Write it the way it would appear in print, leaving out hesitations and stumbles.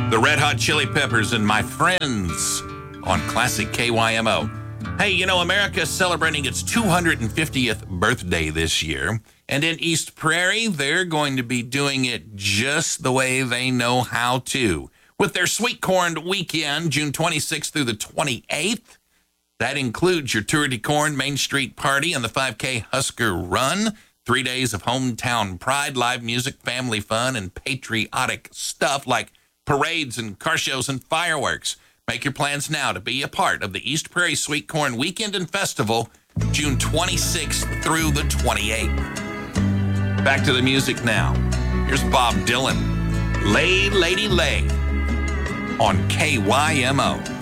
The Red Hot Chili Peppers and My Friends on Classic KYMO. Hey, you know, America's celebrating its 250th birthday this year. And in East Prairie, they're going to be doing it just the way they know how to. With their Sweet Corn Weekend, June 26th through the 28th. That includes your Tour de Corn Main Street Party and the 5K Husker Run. 3 days of hometown pride, live music, family fun, and patriotic stuff like parades and car shows and fireworks. Make your plans now to be a part of the East Prairie Sweet Corn Weekend and Festival, June 26th through the 28th. Back to the music now. Here's Bob Dylan. Lay, Lady, Lay on KYMO.